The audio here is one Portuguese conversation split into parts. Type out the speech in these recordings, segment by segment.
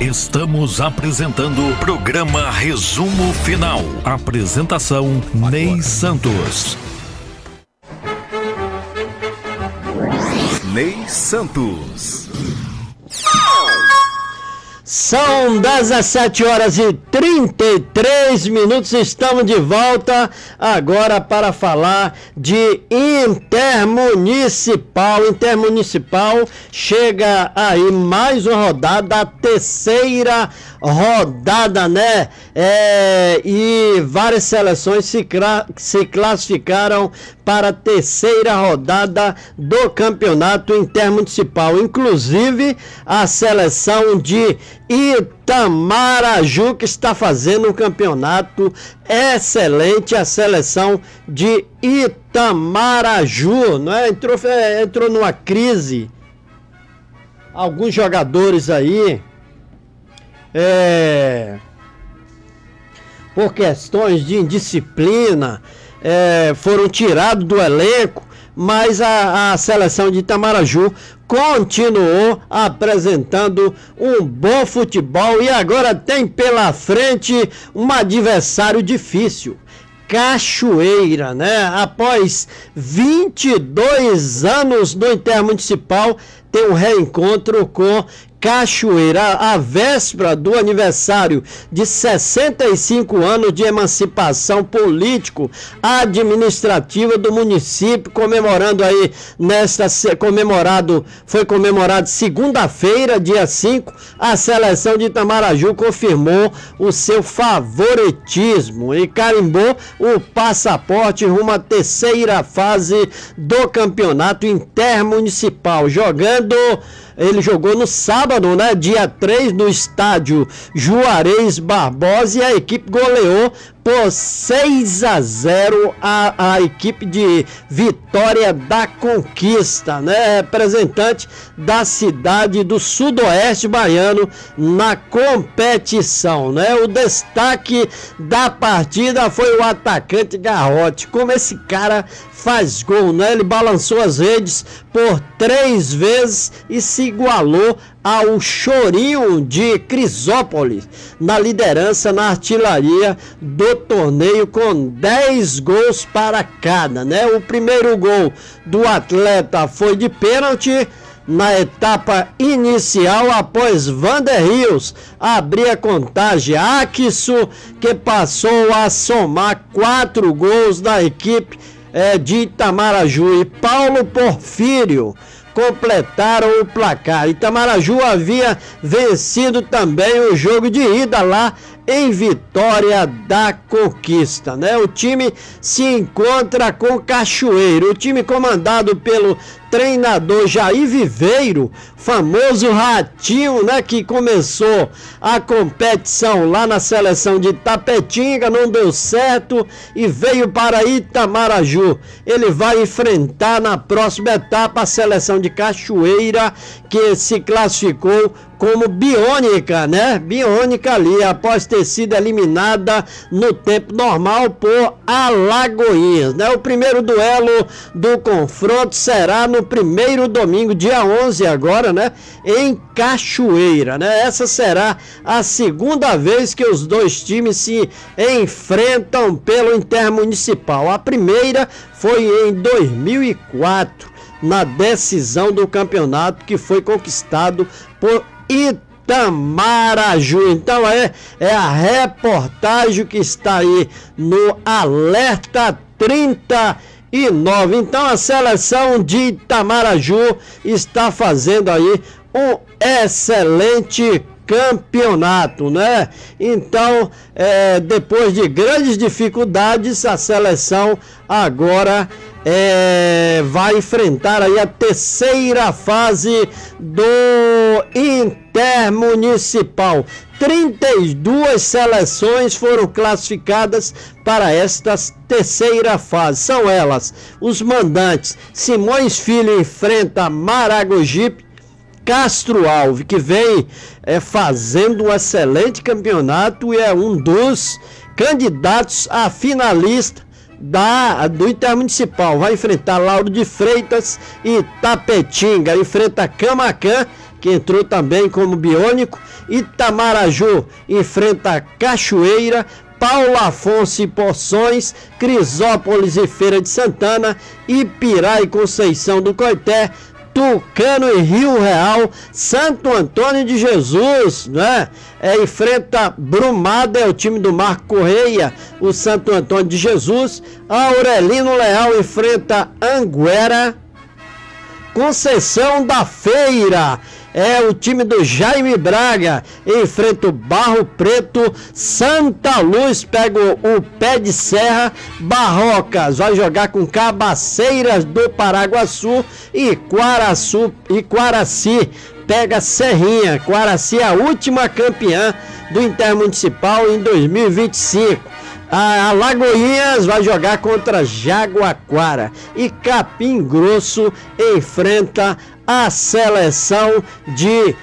Estamos apresentando o programa Resumo Final. Apresentação Ney Santos. Ney Santos. São 17 horas e 33 minutos, estamos de volta agora para falar de Intermunicipal. Intermunicipal chega aí mais uma rodada, a terceira rodada, né? E várias seleções se classificaram para a terceira rodada do campeonato intermunicipal, inclusive a seleção de Itamaraju, que está fazendo um campeonato excelente, a seleção de Itamaraju, né? Entrou numa crise, alguns jogadores aí, por questões de indisciplina, foram tirados do elenco, mas a seleção de Itamaraju continuou apresentando um bom futebol e agora tem pela frente um adversário difícil, Cachoeira, né? Após 22 anos no Intermunicipal, tem um reencontro com Cachoeira, a véspera do aniversário de 65 anos de emancipação político-administrativa do município, comemorando aí foi comemorado segunda-feira, dia 5, a seleção de Itamaraju confirmou o seu favoritismo e carimbou o passaporte rumo à terceira fase do campeonato intermunicipal, ele jogou no sábado, né, dia 3, no estádio Juarez Barbosa, e a equipe goleou por 6-0 a equipe de Vitória da Conquista, né, representante da cidade do Sudoeste Baiano na competição, né. O destaque da partida foi o atacante Garrote. Como esse cara faz gol, né? Ele balançou as redes por 3 vezes e se igualou ao Chorinho de Crisópolis na liderança na artilharia do torneio, com 10 gols para cada, né? O primeiro gol do atleta foi de pênalti na etapa inicial, após Vander Rios abrir a contagem. Axo, que passou a somar 4 gols da equipe de Itamaraju, e Paulo Porfírio completaram o placar. Itamaraju havia vencido também o jogo de ida lá em Vitória da Conquista, né? O time se encontra com Cachoeira, o time comandado pelo treinador Jair Viveiro, famoso Ratinho, né, que começou a competição lá na seleção de Tapetinga, não deu certo e veio para Itamaraju. Ele vai enfrentar na próxima etapa a seleção de Cachoeira, que se classificou como Biônica, né? Biônica ali, após ter sido eliminada no tempo normal por Alagoinhas, né? O primeiro duelo do confronto será no primeiro domingo, dia 11 agora, né? Em Cachoeira, né? Essa será a segunda vez que os dois times se enfrentam pelo Intermunicipal. A primeira foi em 2004, na decisão do campeonato, que foi conquistado por Itamaraju. Então é a reportagem que está aí no Alerta 39. Então a seleção de Itamaraju está fazendo aí um excelente campeonato, né? Então, depois de grandes dificuldades, a seleção agora vai enfrentar aí a terceira fase do Intermunicipal. 32 seleções foram classificadas para esta terceira fase. São elas: os mandantes Simões Filho enfrenta Maragogipe, Castro Alves, que vem fazendo um excelente campeonato e é um dos candidatos a finalista do Intermunicipal. Vai enfrentar Lauro de Freitas, e Tapetinga enfrenta Camacan, que entrou também como biônico. Itamaraju enfrenta Cachoeira, Paulo Afonso e Poções, Crisópolis e Feira de Santana, Ipirá e Conceição do Coité, Tucano e Rio Real, Santo Antônio de Jesus, né? Enfrenta Brumada, é o time do Marco Correia, o Santo Antônio de Jesus. Aurelino Leal enfrenta Anguera. Conceição da Feira, é o time do Jaime Braga, enfrenta o Barro Preto. Santa Luz pega o Pé de Serra. Barrocas vai jogar com Cabaceiras do Paraguaçu e Quaraci pega Serrinha. Quaraci é a última campeã do Intermunicipal em 2025. A Lagoinhas vai jogar contra Jaguaquara e Capim Grosso enfrenta a seleção de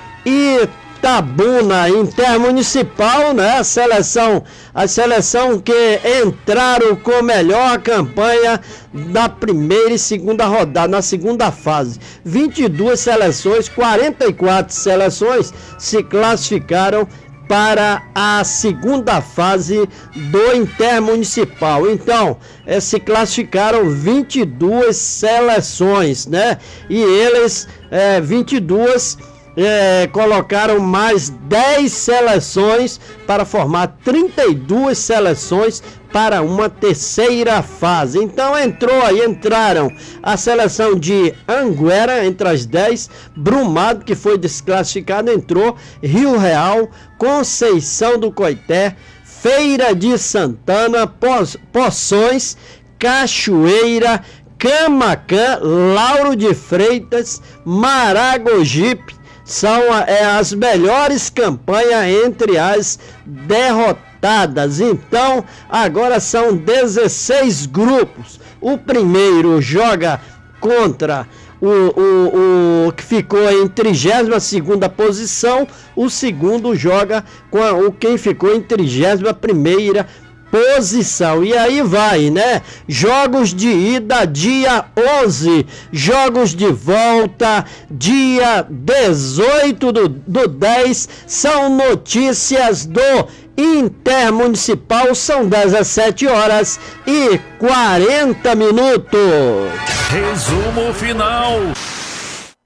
Itabuna, Intermunicipal, né? A seleção que entraram com melhor campanha na primeira e segunda rodada, na segunda fase. 22 seleções, 44 seleções se classificaram para a segunda fase do Intermunicipal. Então, se classificaram 22 seleções, né? E eles, 22, colocaram mais 10 seleções para formar 32 seleções para uma terceira fase. Então entraram a seleção de Anguera entre as 10, Brumado, que foi desclassificado, entrou, Rio Real, Conceição do Coité, Feira de Santana, Poções, Cachoeira, Camaquã, Lauro de Freitas, Maragogipe. São as melhores campanhas entre as derrotadas. Então, agora são 16 grupos. O primeiro joga contra o que ficou em 32ª posição. O segundo joga com quem ficou em 31ª posição. E aí vai, né? Jogos de ida dia 11, jogos de volta dia 18 do 10. São notícias do Intermunicipal. São 17h40. Resumo final.